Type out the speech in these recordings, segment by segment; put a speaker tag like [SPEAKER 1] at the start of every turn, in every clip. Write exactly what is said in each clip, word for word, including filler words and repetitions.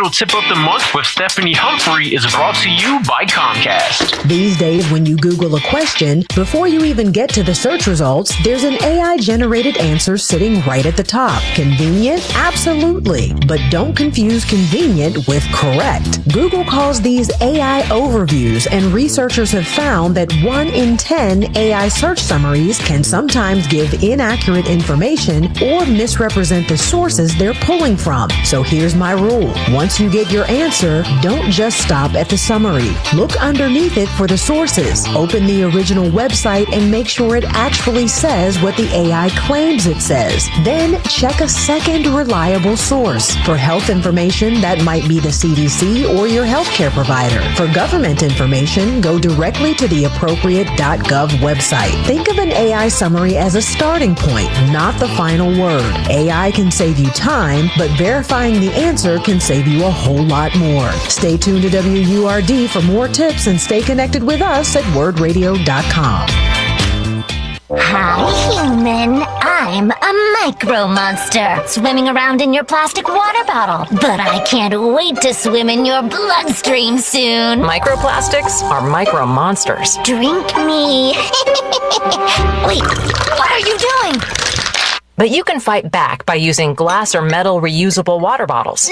[SPEAKER 1] Digital Tip of the Month with Stephanie Humphrey is brought to you by Comcast.
[SPEAKER 2] These days, when you Google a question, before you even get to the search results, there's an A I-generated answer sitting right at the top. Convenient? Absolutely. But don't confuse convenient with correct. Google calls these A I overviews, and researchers have found that one in ten A I search summaries can sometimes give inaccurate information or misrepresent the sources they're pulling from. So here's my rule. Once you get your answer, don't just stop at the summary. Look underneath it for the sources. Open the original website and make sure it actually says what the A I claims it says. Then check a second reliable source. For health information, that might be the C D C or your healthcare provider. For government information, go directly to the appropriate .gov website. Think of an A I summary as a starting point, not the final word. A I can save you time, but verifying the answer can save you a whole lot more. Stay tuned to W U R D for more tips and stay connected with us at word radio dot com.
[SPEAKER 3] Hi, human. I'm a micro monster swimming around in your plastic water bottle. But I can't wait to swim in your bloodstream soon.
[SPEAKER 4] Microplastics are micro monsters.
[SPEAKER 3] Drink me. Wait, what are you doing?
[SPEAKER 4] But you can fight back by using glass or metal reusable water bottles.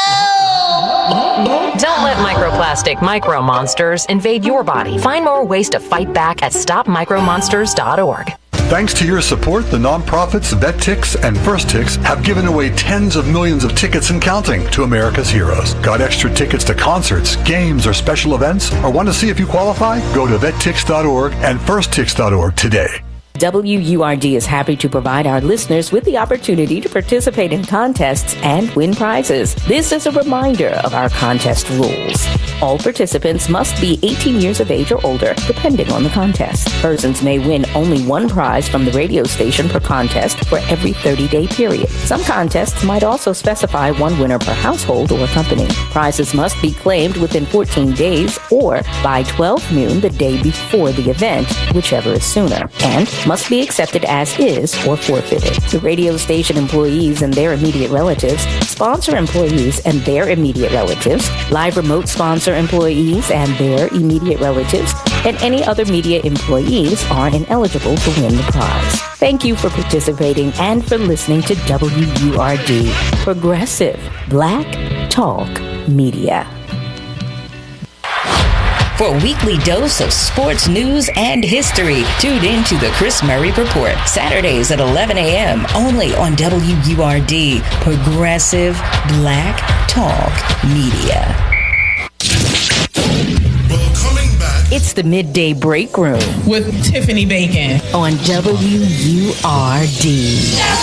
[SPEAKER 3] No!
[SPEAKER 4] Don't let microplastic micro monsters invade your body. Find more ways to fight back at stop micro monsters dot org.
[SPEAKER 5] Thanks to your support, the nonprofits VetTix and FirstTix have given away tens of millions of tickets and counting to America's heroes. Got extra tickets to concerts, games, or special events? Or want to see if you qualify? Go to vet tix dot org and first tix dot org today.
[SPEAKER 6] W U R D is happy to provide our listeners with the opportunity to participate in contests and win prizes. This is a reminder of our contest rules. All participants must be eighteen years of age or older, depending on the contest. Persons may win only one prize from the radio station per contest for every thirty-day period. Some contests might also specify one winner per household or company. Prizes must be claimed within fourteen days or by twelve noon the day before the event, whichever is sooner, and must be accepted as is or forfeited. The radio station employees and their immediate relatives, sponsor employees and their immediate relatives, live remote sponsor employees and their immediate relatives, and any other media employees are ineligible to win the prize. Thank you for participating and for listening to W U R D, Progressive Black Talk Media. For a weekly dose of sports news and history, tune in to the Chris Murray Report, Saturdays at eleven a.m. only on W U R D, Progressive Black Talk Media.
[SPEAKER 7] Well, coming back,
[SPEAKER 6] it's the Midday Break Room
[SPEAKER 8] with Tiffany Bacon
[SPEAKER 6] on W U R D.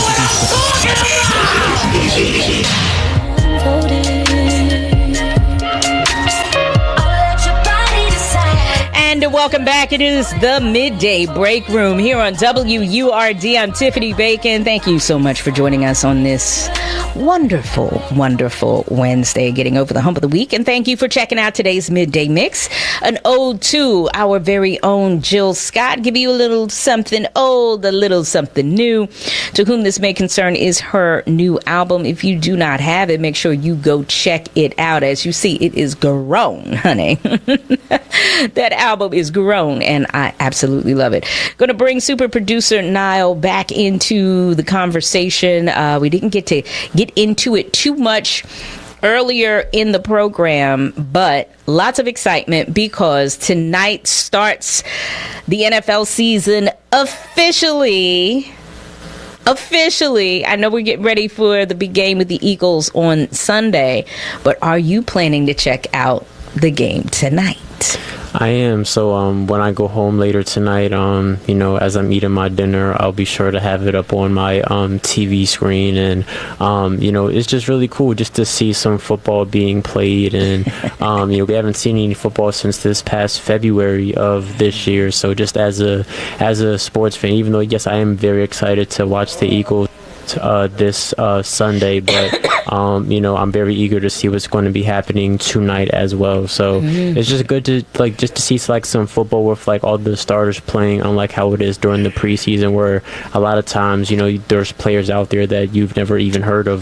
[SPEAKER 6] And welcome back. It is the Midday Break Room here on W U R D. I'm Tiffany Bacon. Thank you so much for joining us on this wonderful, wonderful Wednesday, getting over the hump of the week. And thank you for checking out today's Midday Mix, an ode to our very own Jill Scott. Give you a little something old, a little something new. To whom this may concern is her new album. If you do not have it, make sure you go check it out. As you see, it is grown, honey. That album is grown, and I absolutely love it. Going to bring super producer Niall back into the conversation. Uh, we didn't get to get into it too much earlier in the program, but lots of excitement because tonight starts the N F L season officially. Officially, I know we're getting ready for the big game with the Eagles on Sunday, but are you planning to check out the game tonight?
[SPEAKER 9] I am. So um, when I go home later tonight, um, you know, as I'm eating my dinner, I'll be sure to have it up on my um, T V screen. And, um, you know, it's just really cool just to see some football being played. And, um, you know, we haven't seen any football since this past February of this year. So just as a as a sports fan, even though, yes, I am very excited to watch the Eagles Uh, this uh, Sunday, but um, you know, I'm very eager to see what's going to be happening tonight as well. So mm-hmm. It's just good to like just to see like some football with like all the starters playing, unlike how it is during the preseason, where a lot of times, you know, there's players out there that you've never even heard of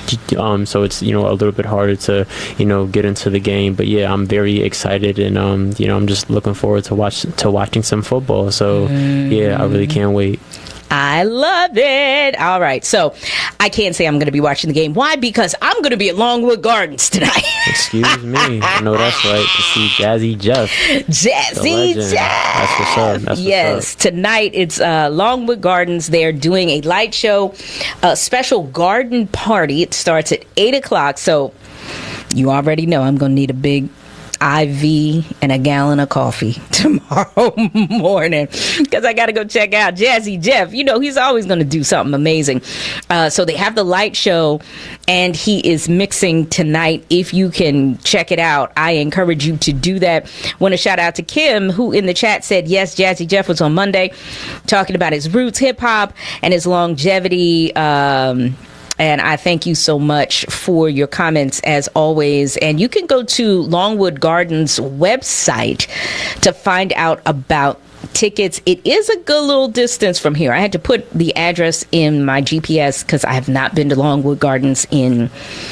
[SPEAKER 9] um, so it's, you know, a little bit harder to, you know, get into the game. But yeah, I'm very excited, and um, you know, I'm just looking forward to watch to watching some football. So mm. yeah, I really can't wait.
[SPEAKER 6] I love it. All right. So I can't say I'm going to be watching the game. Why? Because I'm going to be at Longwood Gardens tonight.
[SPEAKER 9] Excuse me. I know that's right. To see Jazzy Jeff.
[SPEAKER 6] Jazzy Jeff.
[SPEAKER 9] That's what's up. That's
[SPEAKER 6] yes.
[SPEAKER 9] what's up.
[SPEAKER 6] Tonight it's uh, Longwood Gardens. They're doing a light show, a special garden party. It starts at eight o'clock. So you already know I'm going to need a big I V and a gallon of coffee tomorrow morning because I got to go check out Jazzy Jeff. You know, he's always going to do something amazing. Uh, so they have the light show, and he is mixing tonight. If you can check it out, I encourage you to do that. Want to shout out to Kim, who in the chat said, yes, Jazzy Jeff was on Monday talking about his roots hip hop and his longevity. Um, And I thank you so much for your comments, as always. And you can go to Longwood Gardens website to find out about tickets. It is a good little distance from here. I had to put the address in my G P S because I have not been to Longwood Gardens in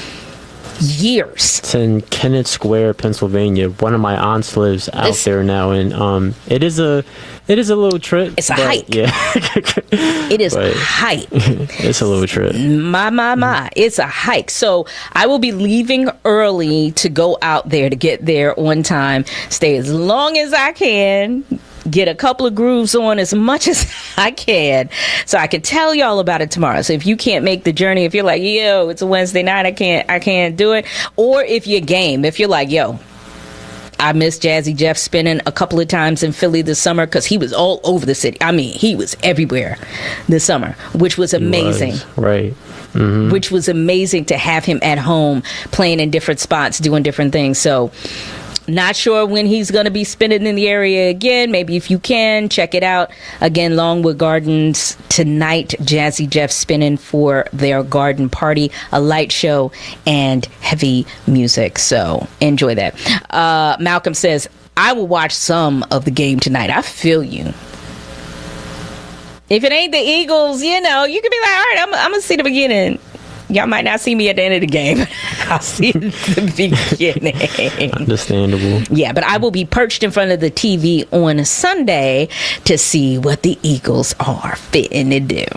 [SPEAKER 6] years.
[SPEAKER 9] It's in Kennett Square, Pennsylvania. One of my aunts lives out
[SPEAKER 6] This-
[SPEAKER 9] there now, and um, it is a it is a little trip.
[SPEAKER 6] It's a
[SPEAKER 9] but,
[SPEAKER 6] hike.
[SPEAKER 9] Yeah,
[SPEAKER 6] It is
[SPEAKER 9] But
[SPEAKER 6] a hike.
[SPEAKER 9] It's a little trip.
[SPEAKER 6] My, my, my. It's a hike. So I will be leaving early to go out there to get there on time, stay as long as I can, get a couple of grooves on as much as I can so I can tell y'all about it tomorrow. So if you can't make the journey, if you're like, yo, it's a Wednesday night, I can't, I can't do it. Or if you're game, if you're like, yo, I missed Jazzy Jeff spinning a couple of times in Philly this summer because he was all over the city. I mean, he was everywhere this summer, which was amazing.
[SPEAKER 9] Was, right. Mm-hmm.
[SPEAKER 6] Which was amazing to have him at home playing in different spots, doing different things. So not sure when he's going to be spinning in the area again. Maybe if you can, check it out. Again, Longwood Gardens tonight. Jazzy Jeff spinning for their garden party, a light show, and heavy music. So enjoy that. Uh, Malcolm says, I will watch some of the game tonight. I feel you. If it ain't the Eagles, you know, you could be like, all right, I'm, I'm going to see the beginning. Y'all might not see me at the end of the game. I'll see the beginning.
[SPEAKER 9] Understandable.
[SPEAKER 6] Yeah, but I will be perched in front of the T V on a Sunday to see what the Eagles are fitting to do.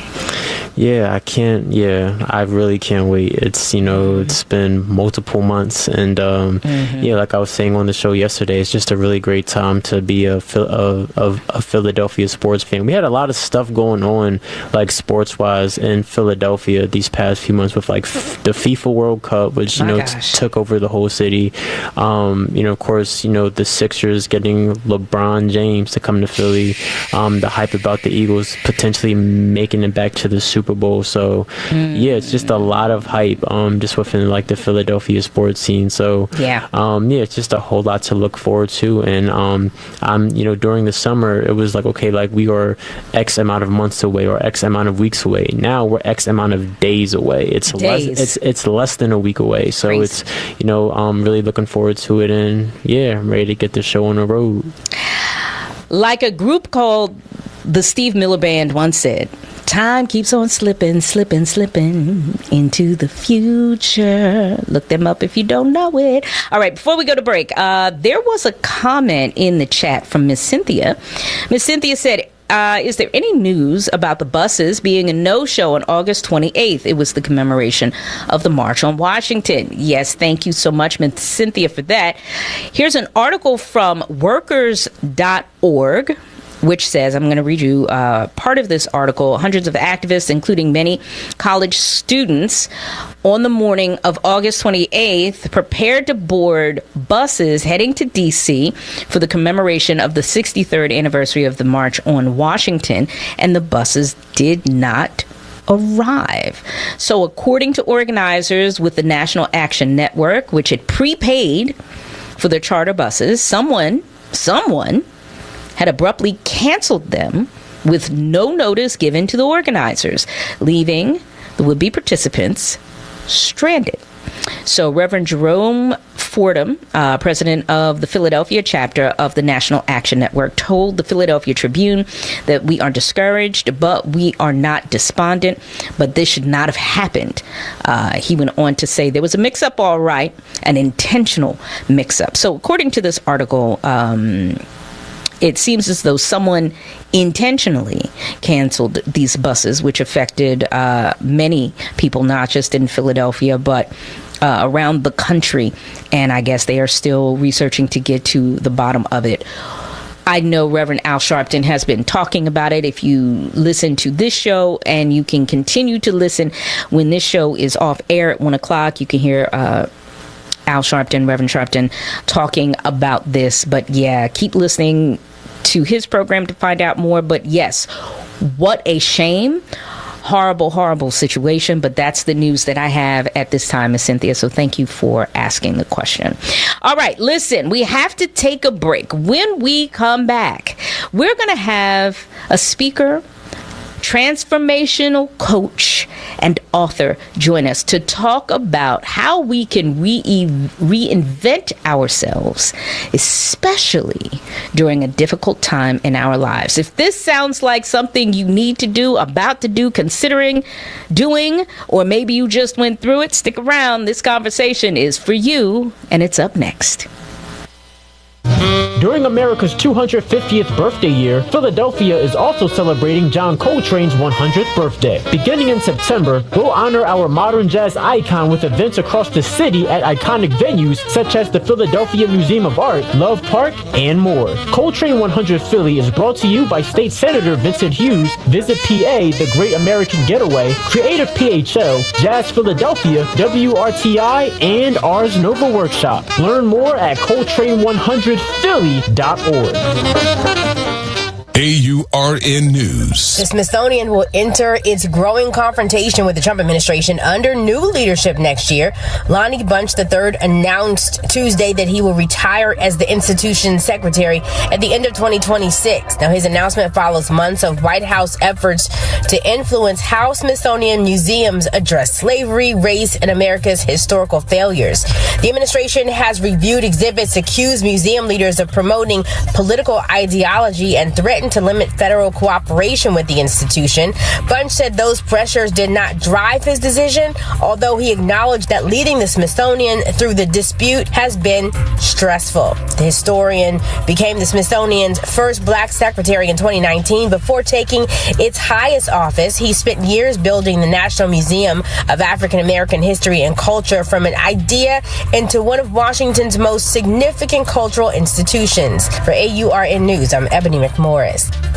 [SPEAKER 9] Yeah, I can't. Yeah, I really can't wait. It's, you know, it's been multiple months, and um, mm-hmm. yeah, like I was saying on the show yesterday, it's just a really great time to be a, a, a, a Philadelphia sports fan. We had a lot of stuff going on, like sports wise, in Philadelphia these past few months with like f- the FIFA World Cup, which you My know t- took over the whole city. Um, you know, of course, you know the Sixers getting LeBron James to come to Philly. Um, the hype about the Eagles potentially making it back to the Super Super Bowl. So mm. yeah, it's just a lot of hype um just within like the Philadelphia sports scene. So
[SPEAKER 6] yeah
[SPEAKER 9] um yeah it's just a whole lot to look forward to. And um um you know during the summer it was like, okay, like we are X amount of months away or X amount of weeks away. Now we're X amount of days away. It's
[SPEAKER 6] days.
[SPEAKER 9] less it's it's less than a week away. So Crazy. It's, you know, I'm really looking forward to it, and yeah, I'm ready to get the show on the road.
[SPEAKER 6] Like a group called the Steve Miller Band once said, time keeps on slipping, slipping, slipping into the future. Look them up if you don't know it. All right, before we go to break, uh, there was a comment in the chat from Miss Cynthia. Miss Cynthia said, Uh, is there any news about the buses being a no-show on August twenty-eighth? It was the commemoration of the March on Washington. Yes, thank you so much, Miss Cynthia, for that. Here's an article from workers dot org, which says, I'm going to read you uh, part of this article. Hundreds of activists, including many college students, on the morning of August twenty-eighth, prepared to board buses heading to D C for the commemoration of the sixty-third anniversary of the March on Washington, and the buses did not arrive. So according to organizers with the National Action Network, which had prepaid for the charter buses, someone, someone, had abruptly canceled them with no notice given to the organizers, leaving the would-be participants stranded. So Reverend Jerome Fordham, uh, president of the Philadelphia chapter of the National Action Network, told the Philadelphia Tribune that we are discouraged, but we are not despondent, but this should not have happened. Uh, he went on to say there was a mix-up, all right, an intentional mix-up. So according to this article, um, it seems as though someone intentionally canceled these buses, which affected uh, many people, not just in Philadelphia, but uh, around the country. And I guess they are still researching to get to the bottom of it. I know Reverend Al Sharpton has been talking about it. If you listen to this show, and you can continue to listen when this show is off air at one o'clock, you can hear uh, Al Sharpton, Reverend Sharpton, talking about this. But yeah, keep listening to his program to find out more. But yes, what a shame. Horrible, horrible situation. But that's the news that I have at this time, Miss Cynthia. So thank you for asking the question. All right, listen, we have to take a break. When we come back, we're going to have a speaker, transformational coach, and author join us to talk about how we can re- reinvent ourselves, especially during a difficult time in our lives. If this sounds like something you need to do, about to do, considering doing, or maybe you just went through it, stick around. This conversation is for you, and it's up next.
[SPEAKER 7] During America's two hundred fiftieth birthday year, Philadelphia is also celebrating John Coltrane's one hundredth birthday. Beginning in September, we'll honor our modern jazz icon with events across the city at iconic venues such as the Philadelphia Museum of Art, Love Park, and more. Coltrane one hundred Philly is brought to you by State Senator Vincent Hughes, Visit P A, The Great American Getaway, Creative P H L, Jazz Philadelphia, W R T I, and Ars Nova Workshop. Learn more at Coltrane one hundred Philly dot org.
[SPEAKER 10] A U R N News.
[SPEAKER 11] The Smithsonian will enter its growing confrontation with the Trump administration under new leadership next year. Lonnie Bunch the third announced Tuesday that he will retire as the institution's secretary at the end of twenty twenty-six. Now, his announcement follows months of White House efforts to influence how Smithsonian museums address slavery, race, and America's historical failures. The administration has reviewed exhibits, accused museum leaders of promoting political ideology, and threatened to limit federal cooperation with the institution. Bunch said those pressures did not drive his decision, although he acknowledged that leading the Smithsonian through the dispute has been stressful. The historian became the Smithsonian's first black secretary in twenty nineteen. Before taking its highest office, he spent years building the National Museum of African American History and Culture from an idea into one of Washington's most significant cultural institutions. For A U R N News, I'm Ebony McMorris.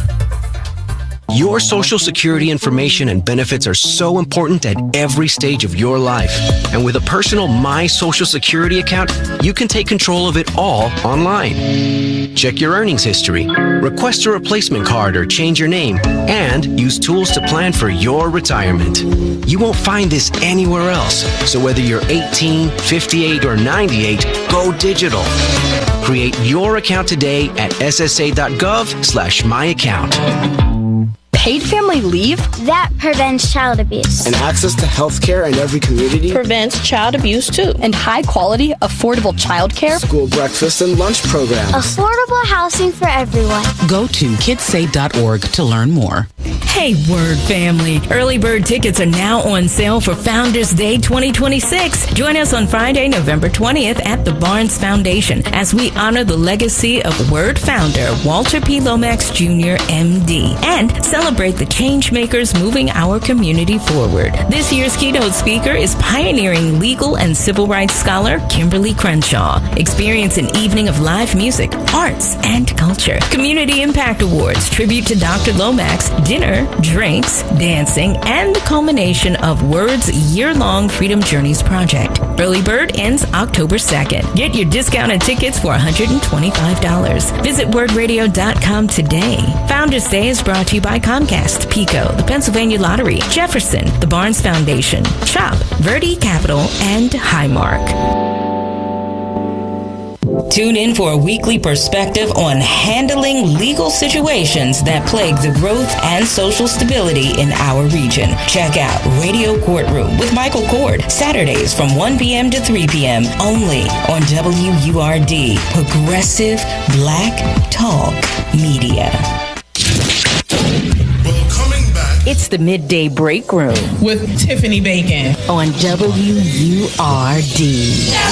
[SPEAKER 12] Your Social Security information and benefits are so important at every stage of your life. And with a personal My Social Security account, you can take control of it all online. Check your earnings history, request a replacement card or change your name, and use tools to plan for your retirement. You won't find this anywhere else. So whether you're eighteen, fifty-eight, or ninety-eight, go digital. Create your account today at ssa.gov slash my account.
[SPEAKER 13] Paid family leave?
[SPEAKER 14] That prevents child abuse.
[SPEAKER 15] And access to health care in every community?
[SPEAKER 13] Prevents child abuse too. And high quality, affordable child care?
[SPEAKER 15] School breakfast and lunch programs.
[SPEAKER 14] Affordable housing for everyone.
[SPEAKER 16] Go to kids save dot org to learn more.
[SPEAKER 17] Hey, Word family. Early bird tickets are now on sale for Founders Day twenty twenty-six. Join us on Friday, November twentieth at the Barnes Foundation as we honor the legacy of Word founder Walter P. Lomax Junior M D and celebrate the change makers moving our community forward. This year's keynote speaker is pioneering legal and civil rights scholar Kimberly Crenshaw. Experience an evening of live music, arts, and culture. Community Impact Awards, tribute to Doctor Lomax, dinner, drinks, dancing, and the culmination of Word's year-long Freedom Journeys project. Early bird ends October second. Get your discounted tickets for one hundred twenty-five dollars. Visit word radio dot com today. Founders Day is brought to you by Comcast, Pico, the Pennsylvania Lottery, Jefferson, the Barnes Foundation, CHOP, Verde Capital, and Highmark. Tune in for a weekly perspective on handling legal situations that plague the growth and social stability in our region. Check out Radio Courtroom with Michael Cord, Saturdays from one p.m. to three p.m. only on W U R D, Progressive Black Talk Media.
[SPEAKER 6] It's the Midday Break Room
[SPEAKER 8] with Tiffany Bacon
[SPEAKER 6] on W U R D.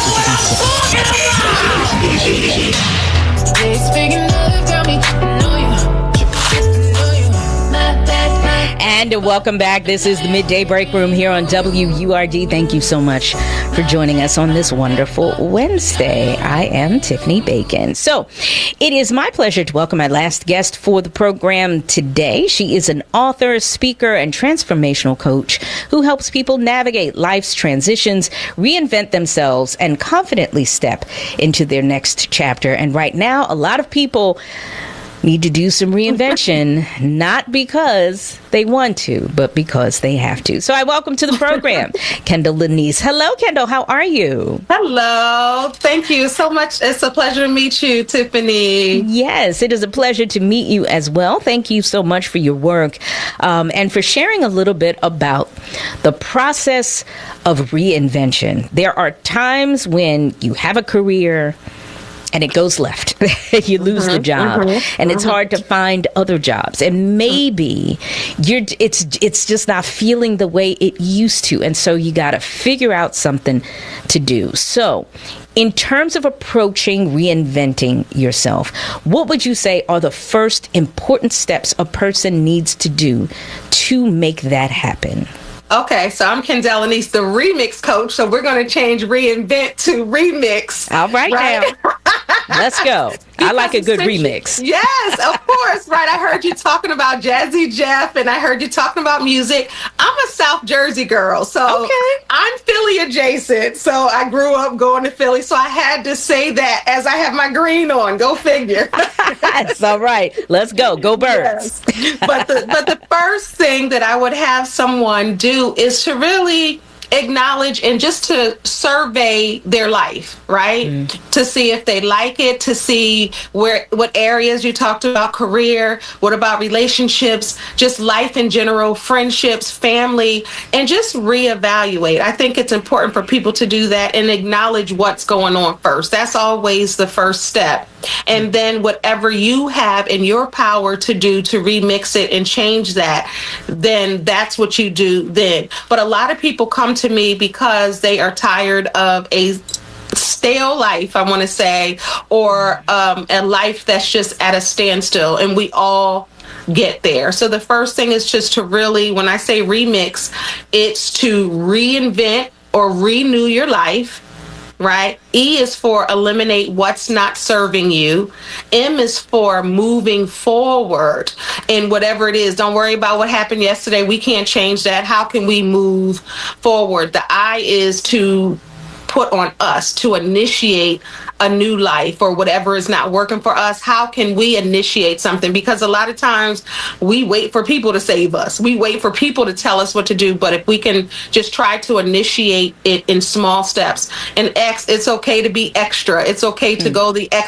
[SPEAKER 6] And welcome back. This is the Midday Break Room here on W U R D. Thank you so much for joining us on this wonderful Wednesday. I am Tiffany Bacon. So it is my pleasure to welcome my last guest for the program today. She is an author, speaker, and transformational coach who helps people navigate life's transitions, reinvent themselves, and confidently step into their next chapter. And right now, a lot of people need to do some reinvention, not because they want to, but because they have to. So I welcome to the program Kendall Lanise. Hello, Kendall. How are you?
[SPEAKER 18] Hello. Thank you so much. It's a pleasure to meet you, Tiffany.
[SPEAKER 6] Yes, it is a pleasure to meet you as well. Thank you so much for your work um, and for sharing a little bit about the process of reinvention. There are times when you have a career and it goes left. You lose mm-hmm, the job, mm-hmm, and it's mm-hmm. hard to find other jobs. And maybe you're it's it's just not feeling the way it used to, and so you got to figure out something to do. So, in terms of approaching reinventing yourself, what would you say are the first important steps a person needs to do to make that happen?
[SPEAKER 18] Okay, so I'm Kendall Lanise, the remix coach. So we're going to change reinvent to remix.
[SPEAKER 6] All right, right? Now. Let's go. I like a good remix.
[SPEAKER 18] Yes, of course. Right. I heard you talking about Jazzy Jeff, and I heard you talking about music. I'm a South Jersey girl, so okay. I'm Philly adjacent. So I grew up going to Philly, so I had to say that as I have my green on. Go figure.
[SPEAKER 6] That's all right. Let's go. Go Birds.
[SPEAKER 18] Yes. But the but the first thing that I would have someone do is to really acknowledge and just to survey their life, right? Mm. To see if they like it, to see where, what areas you talked about, career, what about relationships, just life in general, friendships, family, and just reevaluate. I think it's important for people to do that and acknowledge what's going on first. That's always the first step. And then whatever you have in your power to do to remix it and change that, then that's what you do then. But a lot of people come to me because they are tired of a stale life, I want to say, or um, a life that's just at a standstill. And we all get there. So the first thing is just to really, when I say remix, it's to reinvent or renew your life. Right? E is for eliminate what's not serving you. M is for moving forward in whatever it is. Don't worry about what happened yesterday. We can't change that. How can we move forward? The I is to put on us to initiate a new life or whatever is not working for us. How can we initiate something? Because a lot of times we wait for people to save us. We wait for people to tell us what to do. But if we can just try to initiate it in small steps. And X, it's okay to be extra. It's okay to mm. go the extra